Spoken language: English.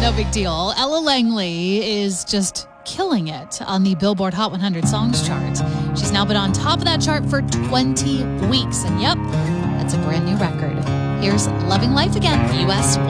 No big deal. Ella Langley is just killing it on the Billboard Hot 100 Songs chart. She's now been on top of that chart for 20 weeks. And yep, that's a brand new record. Here's Loving Life Again, US